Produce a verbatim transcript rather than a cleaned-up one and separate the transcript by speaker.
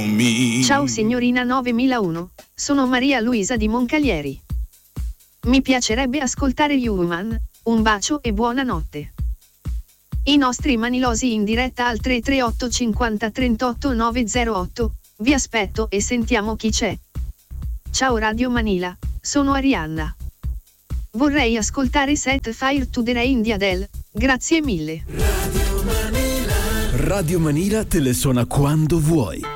Speaker 1: Ciao signorina novemilauno, sono Maria Luisa di Moncalieri. Mi piacerebbe ascoltare Human, un bacio e buonanotte. I nostri manilosi in diretta al tre tre otto cinquanta trentotto novecentotto, vi aspetto e sentiamo chi c'è. Ciao Radio Manila, sono Arianna. Vorrei ascoltare Set Fire to the Rain di Adele, grazie mille.
Speaker 2: Radio Manila te le suona quando vuoi.